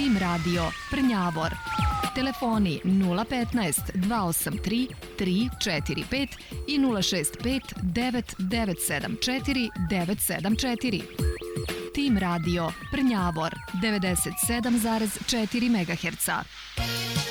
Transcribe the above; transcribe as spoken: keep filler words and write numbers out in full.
Tim Radio Prnjavor. Telefoni nula petnaest dva osam tri tri četiri pet i nula šest pet devet devet sedam četiri devet sedam četiri. Tim Radio Prnjavor devedeset sedam zarez četiri megaherca.